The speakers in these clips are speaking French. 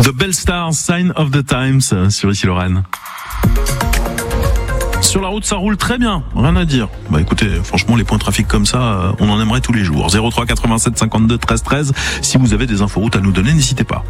The Bell Stars, Sign of the Times sur Ici Lorraine. Sur la route, ça roule très bien, rien à dire. Bah écoutez, franchement, les points de trafic comme ça, on en aimerait tous les jours. 03 87 52 13 13. Si vous avez des inforoutes à nous donner, n'hésitez pas.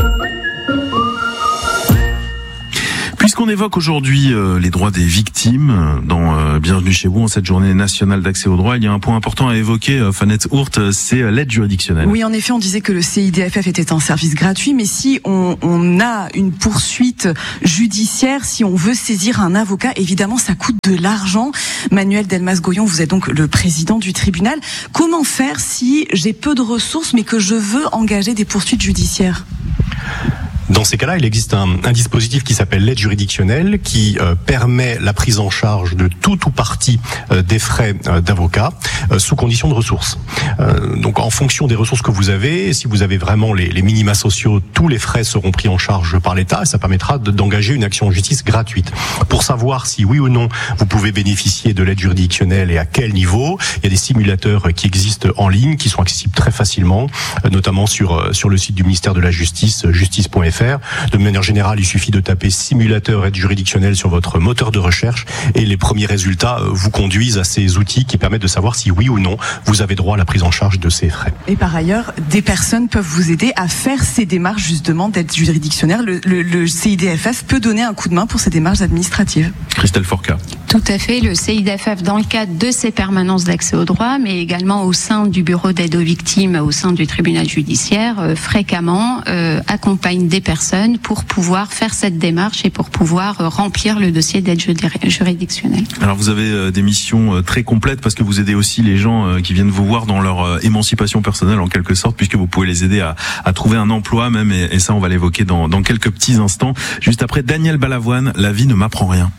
Puisqu'on évoque aujourd'hui les droits des victimes dans Bienvenue chez vous en cette journée nationale d'accès aux droits, il y a un point important à évoquer, Fanette Hourt, c'est l'aide juridictionnelle. Oui, en effet, on disait que le CIDFF était un service gratuit, mais si on a une poursuite judiciaire, si on veut saisir un avocat, évidemment, ça coûte de l'argent. Manuel Delmas-Goyon, vous êtes donc le président du tribunal. Comment faire si j'ai peu de ressources, mais que je veux engager des poursuites judiciaires ? Dans ces cas-là, il existe un dispositif qui s'appelle l'aide juridictionnelle qui permet la prise en charge de tout ou partie des frais d'avocat sous condition de ressources. Donc en fonction des ressources que vous avez, si vous avez vraiment les minima sociaux, tous les frais seront pris en charge par l'État et ça permettra d'engager une action en justice gratuite. Pour savoir si oui ou non vous pouvez bénéficier de l'aide juridictionnelle et à quel niveau, il y a des simulateurs qui existent en ligne, qui sont accessibles très facilement, notamment sur le site du ministère de la Justice, justice.fr. De manière générale, il suffit de taper simulateur aide juridictionnelle sur votre moteur de recherche et les premiers résultats vous conduisent à ces outils qui permettent de savoir si oui ou non vous avez droit à la prise en charge de ces frais. Et par ailleurs, des personnes peuvent vous aider à faire ces démarches justement d'aide juridictionnelle. Le CIDFF peut donner un coup de main pour ces démarches administratives. Christelle Forca. Tout à fait, le CIDFF dans le cadre de ses permanences d'accès au droit, mais également au sein du bureau d'aide aux victimes, au sein du tribunal judiciaire, fréquemment accompagne des personnes pour pouvoir faire cette démarche et pour pouvoir remplir le dossier d'aide juridictionnelle. Alors vous avez des missions très complètes parce que vous aidez aussi les gens qui viennent vous voir dans leur émancipation personnelle en quelque sorte, puisque vous pouvez les aider à trouver un emploi même, et ça on va l'évoquer dans quelques petits instants. Juste après Daniel Balavoine, La vie ne m'apprend rien.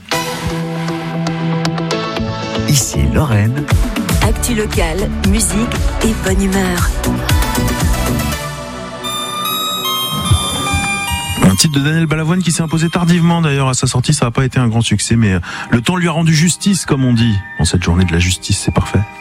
Ici Lorraine. Actu locale, musique et bonne humeur. Un titre de Daniel Balavoine qui s'est imposé tardivement d'ailleurs à sa sortie, ça n'a pas été un grand succès, mais le temps lui a rendu justice comme on dit. En cette journée de la justice, c'est parfait.